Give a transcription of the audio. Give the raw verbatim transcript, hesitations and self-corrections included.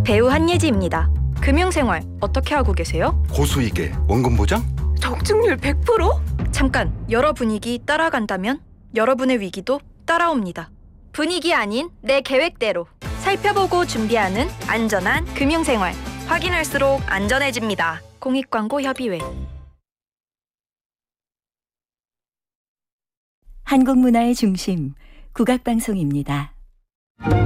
배우 한예지입니다. 금융생활 어떻게 하고 계세요? 고수익에 원금 보장? 적중률 백 퍼센트? 잠깐, 여러 분위기 따라간다면 여러분의 위기도 따라옵니다. 분위기 아닌 내 계획대로 살펴보고 준비하는 안전한 금융생활. 확인할수록 안전해집니다. 공익광고협의회. 한국문화의 중심, 국악방송입니다.